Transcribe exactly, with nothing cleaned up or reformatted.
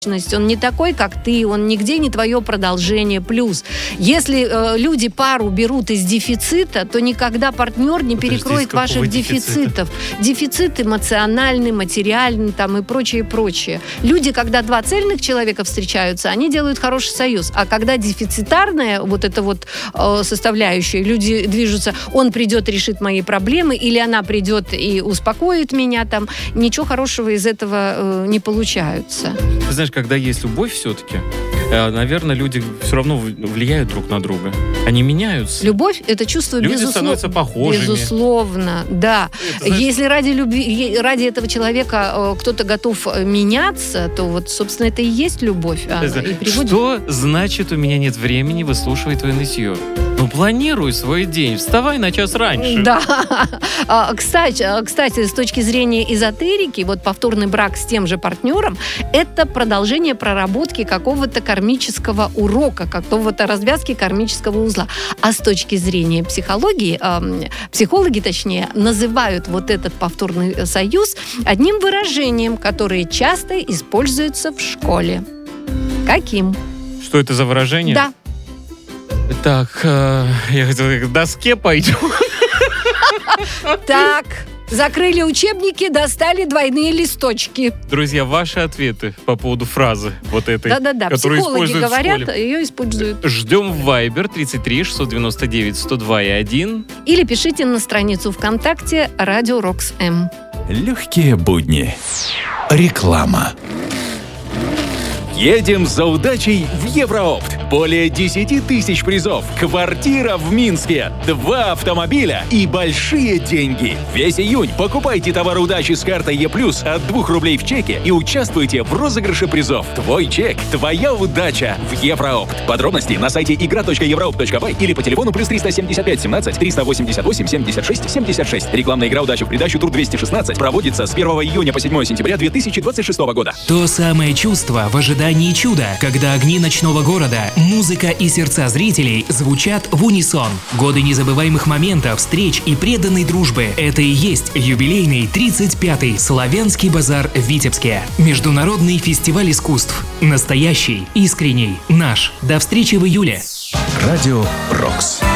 Он не такой, как ты, он нигде не твое продолжение. Плюс, если э, люди пару берут из дефицита, то никогда партнер не Подожди, перекроет ваших дефицита? дефицитов. Дефицит эмоциональный, материальный там, и прочее, прочее. Люди, когда два цельных человека встречаются, они делают хороший союз. А когда дефицитарная вот эта вот э, составляющая, люди движутся, он придет, решит мои проблемы, или она придет и успокоит меня, там, ничего хорошего из этого э, не получается. Ты знаешь, когда есть любовь все-таки, наверное, люди все равно влияют друг на друга. Они меняются. Любовь — это чувство люди безусловно. становятся похожими. Безусловно, да. Это, знаешь... Если ради любви, ради этого человека кто-то готов меняться, то вот, собственно, это и есть любовь. А, и приводит... Что значит «у меня нет времени выслушивать твое нытье»? Ну, планируй свой день, вставай на час раньше. Да. Кстати, кстати, с точки зрения эзотерики, вот повторный брак с тем же партнером — это продолжение проработки какого-то кармического урока, какого-то развязки кармического узла. А с точки зрения психологии, э, психологи, точнее, называют вот этот повторный союз одним выражением, которое часто используется в школе. Каким? Что это за выражение? Да. Так, э, я хотел к доске пойду. Так, закрыли учебники, достали двойные листочки. Друзья, ваши ответы по поводу фразы вот этой, да-да-да. которую Психологи используют говорят, в школе. ее используют. Ждем в Viber тридцать три шестьсот девяносто девять сто два и один. Или пишите на страницу ВКонтакте Радио Рокс М. Легкие будни. Реклама. Едем за удачей в Евроопт. Более десять тысяч призов, квартира в Минске, два автомобиля и большие деньги. Весь июнь покупайте товары удачи с картой Е+, от двух рублей в чеке и участвуйте в розыгрыше призов. Твой чек, твоя удача в Евроопт. Подробности на сайте игра точка евроопт точка бай или по телефону плюс триста семьдесят пять семнадцать триста восемьдесят восемь семьдесят шесть семьдесят шесть. Рекламная игра «Удача в придачу» тур двести шестнадцать проводится с первого июня по седьмое сентября две тысячи двадцать шестого года. То самое чувство в ожидании чуда, когда огни ночного города, музыка и сердца зрителей звучат в унисон. Годы незабываемых моментов, встреч и преданной дружбы. Это и есть юбилейный тридцать пятый Славянский базар в Витебске. Международный фестиваль искусств. Настоящий, искренний, наш. До встречи в июле. Радио Рокс.